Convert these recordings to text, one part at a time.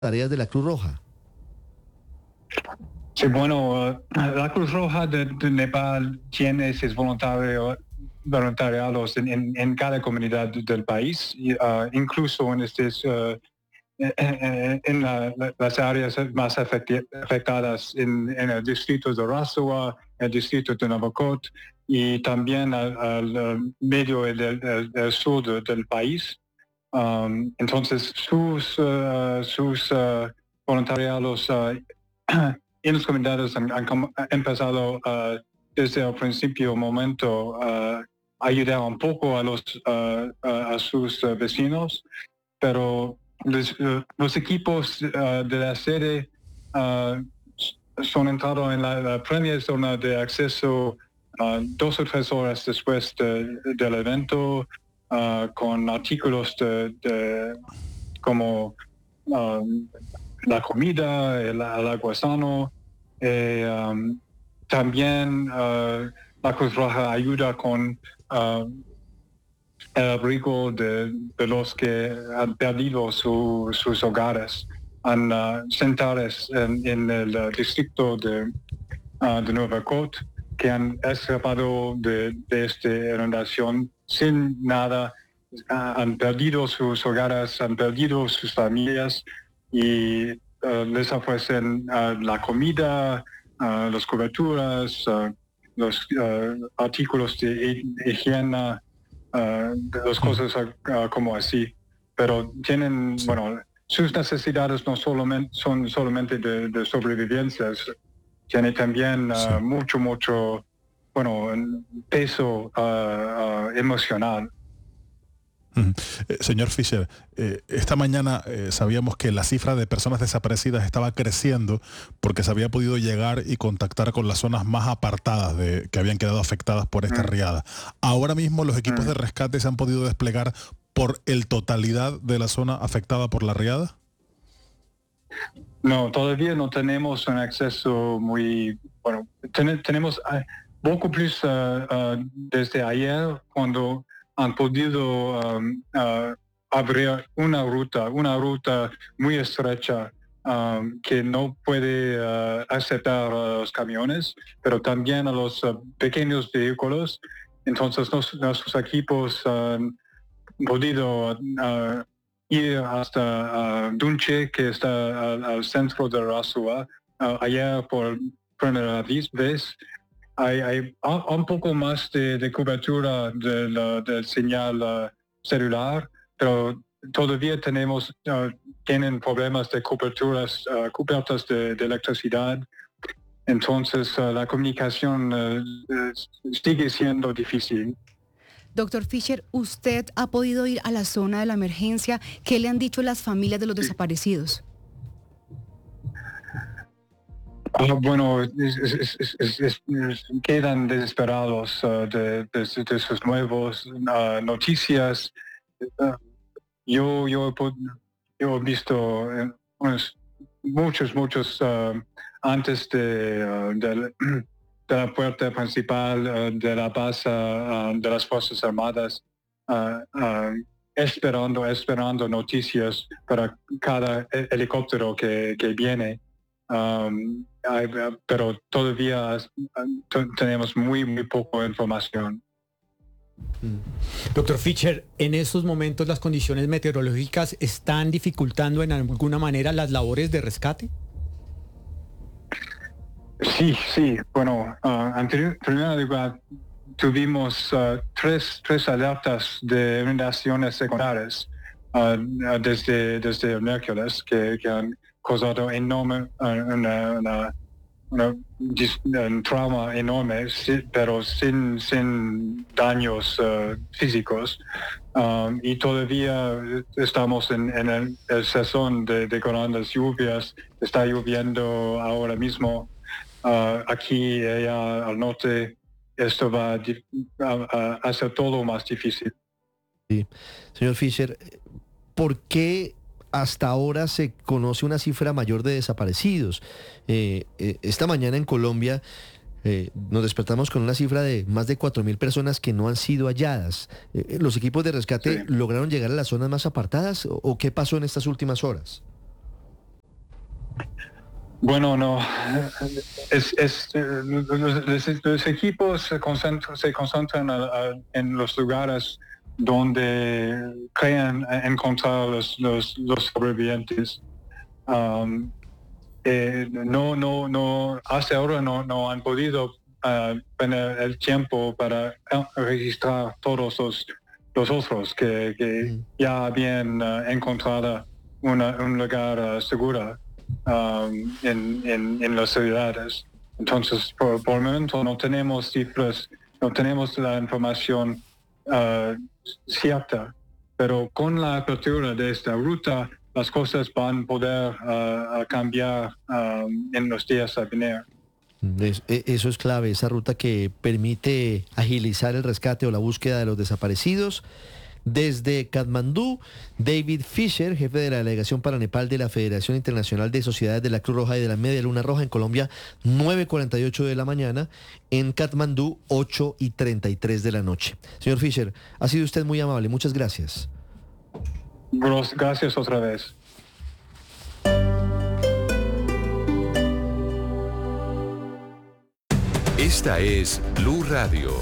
tareas de la Cruz Roja? Sí, bueno, la Cruz Roja de Nepal tiene sus voluntariados en cada comunidad del país, incluso en las áreas más afectadas en el distrito de Rasua, el distrito de Navakot y también al medio del sur del país. Entonces, sus voluntariados en las comunidades han empezado desde el principio momento a ayudar un poco a sus vecinos, pero los equipos de la sede son entrados en la primera zona de acceso 2 o 3 horas después del evento, con artículos como la comida, el agua sano. También la Cruz Roja ayuda con el abrigo de los que han perdido sus hogares en centros en el distrito de Navakot, que han escapado de esta inundación sin nada, han perdido sus hogares, han perdido sus familias y les ofrecen la comida, las coberturas, los artículos de higiene, las cosas como así. Pero tienen, bueno, sus necesidades no son solamente de sobrevivencia, tiene también mucho, bueno, peso emocional. Señor Fisher, esta mañana sabíamos que la cifra de personas desaparecidas estaba creciendo porque se había podido llegar y contactar con las zonas más apartadas que habían quedado afectadas por esta riada. Ahora mismo los equipos de rescate se han podido desplegar por el totalidad de la zona afectada por la riada. No, todavía no tenemos un acceso muy, bueno, tenemos poco plus desde ayer cuando han podido abrir una ruta muy estrecha que no puede aceptar a los camiones, pero también a los pequeños vehículos. Entonces nuestros equipos han podido ir hasta Dunche, que está al centro de Rasua. Ayer por primera vez hay un poco más de cobertura del señal celular, pero todavía tienen problemas de coberturas de electricidad. Entonces la comunicación sigue siendo difícil. Doctor Fisher, ¿usted ha podido ir a la zona de la emergencia? ¿Qué le han dicho las familias de los desaparecidos? Bueno, quedan desesperados de sus nuevas noticias. Yo he visto muchos antes de la puerta principal de la base de las Fuerzas Armadas, esperando noticias para cada helicóptero que viene. Pero todavía tenemos muy poca información. Doctor Fisher, ¿en estos momentos las condiciones meteorológicas están dificultando en alguna manera las labores de rescate? Sí. Bueno, en primer lugar, tuvimos tres alertas de inundaciones secundarias desde el miércoles que han causado un trauma enorme, pero sin daños físicos. Y todavía estamos en el sazón de grandes lluvias. Está lloviendo ahora mismo. Aquí y allá al norte, esto va a hacer todo más difícil. Sí. Señor Fisher, ¿por qué hasta ahora se conoce una cifra mayor de desaparecidos? Esta mañana en Colombia nos despertamos con una cifra de más de 4.000 personas que no han sido halladas. ¿Los equipos de rescate lograron llegar a las zonas más apartadas o qué pasó en estas últimas horas? Bueno, no. Los equipos se concentran en los lugares donde creen encontrar los sobrevivientes. No, hasta ahora no han podido tener el tiempo para registrar todos los otros que ya habían encontrado un lugar seguro en las ciudades. Entonces, por el momento no tenemos cifras, no tenemos la información cierta, pero con la apertura de esta ruta, las cosas van a poder cambiar en los días a venir. Eso es clave, esa ruta que permite agilizar el rescate o la búsqueda de los desaparecidos. Desde Katmandú, David Fisher, jefe de la delegación para Nepal de la Federación Internacional de Sociedades de la Cruz Roja y de la Media Luna Roja en Colombia, 9:48 de la mañana, en Katmandú, 8:33 de la noche. Señor Fisher, ha sido usted muy amable, muchas gracias. Gracias otra vez. Esta es Blue Radio.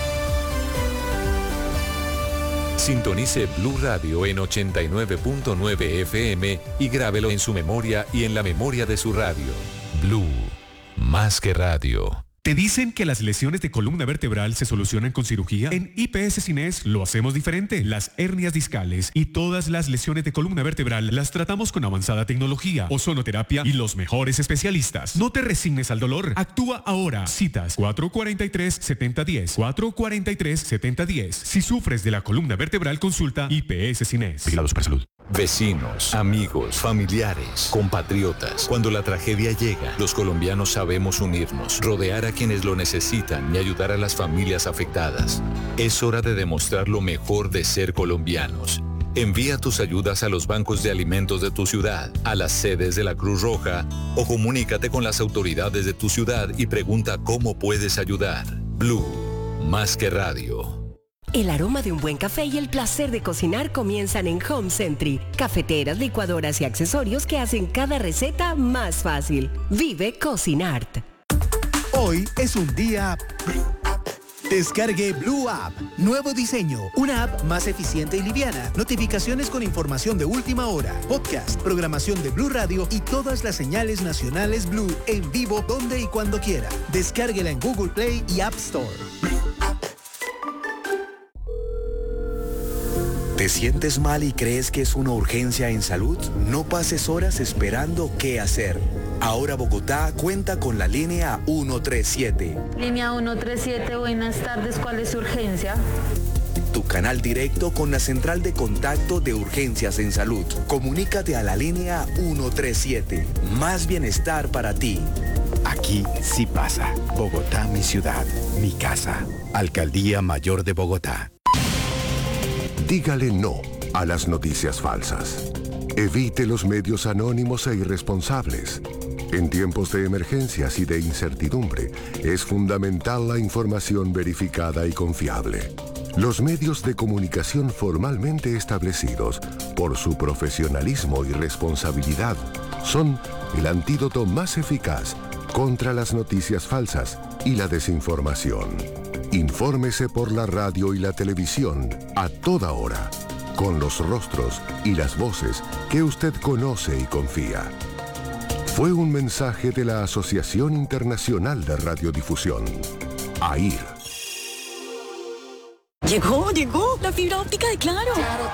Sintonice Blue Radio en 89.9 FM y grábelo en su memoria y en la memoria de su radio. Blue, más que radio. ¿Te dicen que las lesiones de columna vertebral se solucionan con cirugía? En IPS Cines lo hacemos diferente. Las hernias discales y todas las lesiones de columna vertebral las tratamos con avanzada tecnología, ozonoterapia y los mejores especialistas. No te resignes al dolor. Actúa ahora. Citas 443-7010. 443-7010. Si sufres de la columna vertebral, consulta IPS Cines. Vigilados para salud. Vecinos, amigos, familiares, compatriotas. Cuando la tragedia llega, los colombianos sabemos unirnos, rodear a quienes lo necesitan y ayudar a las familias afectadas. Es hora de demostrar lo mejor de ser colombianos. Envía tus ayudas a los bancos de alimentos de tu ciudad, a las sedes de la Cruz Roja o comunícate con las autoridades de tu ciudad y pregunta cómo puedes ayudar. Blue, más que radio. El aroma de un buen café y el placer de cocinar comienzan en Home Sentry. Cafeteras, licuadoras y accesorios que hacen cada receta más fácil. Vive Cocinart. Hoy es un día... Descargue Blue App. Nuevo diseño. Una app más eficiente y liviana. Notificaciones con información de última hora. Podcast, programación de Blue Radio y todas las señales nacionales Blue en vivo donde y cuando quiera. Descárguela en Google Play y App Store. ¿Te sientes mal y crees que es una urgencia en salud? No pases horas esperando qué hacer. Ahora Bogotá cuenta con la línea 137. Línea 137, buenas tardes, ¿cuál es su urgencia? Tu canal directo con la central de contacto de urgencias en salud. Comunícate a la línea 137. Más bienestar para ti. Aquí sí pasa. Bogotá, mi ciudad, mi casa. Alcaldía Mayor de Bogotá. Dígale no a las noticias falsas. Evite los medios anónimos e irresponsables. En tiempos de emergencias y de incertidumbre, es fundamental la información verificada y confiable. Los medios de comunicación formalmente establecidos, por su profesionalismo y responsabilidad, son el antídoto más eficaz contra las noticias falsas y la desinformación. Infórmese por la radio y la televisión a toda hora, con los rostros y las voces que usted conoce y confía. Fue un mensaje de la Asociación Internacional de Radiodifusión, AIR. Llegó, la fibra óptica de Claro.